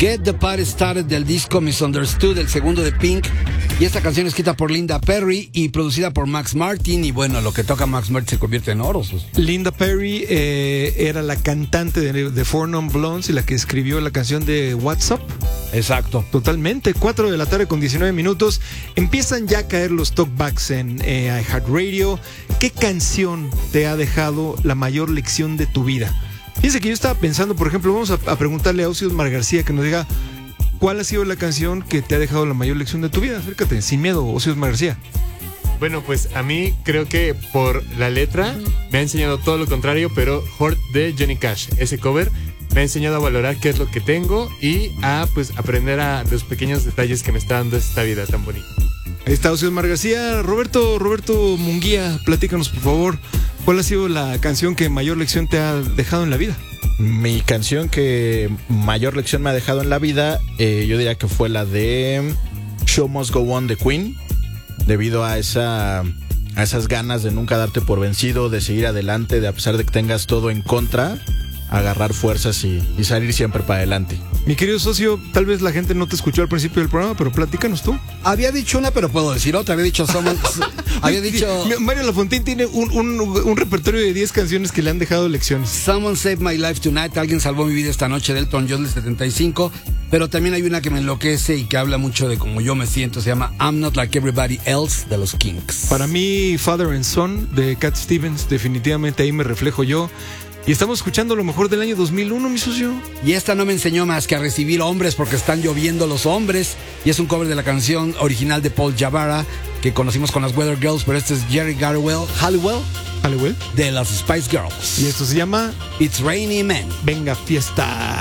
Get the Party Started del disco Misunderstood, el segundo de Pink. Y esta canción es escrita por Linda Perry y producida por Max Martin. Y bueno, lo que toca Max Martin se convierte en oro. Linda Perry era la cantante de Four Non Blondes y la que escribió la canción de What's Up. Exacto. Totalmente. 4 de la tarde con 19 minutos. Empiezan ya a caer los talkbacks en iHeartRadio. ¿Qué canción te ha dejado la mayor lección de tu vida? Fíjense que yo estaba pensando, por ejemplo, vamos a preguntarle a Osiosmar García que nos diga cuál ha sido la canción que te ha dejado la mayor lección de tu vida. Acércate, sin miedo, Osiosmar García. Bueno, pues a mí creo que por la letra me ha enseñado todo lo contrario, pero Hurt de Johnny Cash, ese cover, me ha enseñado a valorar qué es lo que tengo y a pues aprender a los pequeños detalles que me está dando esta vida tan bonita. Ahí está Osiosmar García. Roberto Munguía, platícanos por favor, ¿cuál ha sido la canción que mayor lección te ha dejado en la vida? Mi canción que mayor lección me ha dejado en la vida, yo diría que fue la de Show Must Go On de Queen, debido a esas ganas de nunca darte por vencido, de seguir adelante, de a pesar de que tengas todo en contra, agarrar fuerzas y salir siempre para adelante. Mi querido socio, tal vez la gente no te escuchó al principio del programa, pero platícanos tú. Había dicho una, pero puedo decir otra. Había dicho Mario Lafontaine tiene un repertorio de 10 canciones que le han dejado lecciones. Someone Saved My Life Tonight, Alguien Salvó Mi Vida Esta Noche, de Elton John del 75. Pero también hay una que me enloquece y que habla mucho de cómo yo me siento. Se llama I'm Not Like Everybody Else, de los Kinks. Para mí, Father and Son de Cat Stevens, definitivamente ahí me reflejo yo. Y estamos escuchando lo mejor del año 2001, mi socio. Y esta no me enseñó más que a recibir hombres porque están lloviendo los hombres. Y es un cover de la canción original de Paul Jabara que conocimos con las Weather Girls, pero este es Jerry Halliwell de las Spice Girls. Y esto se llama It's Raining Men. Venga, fiesta.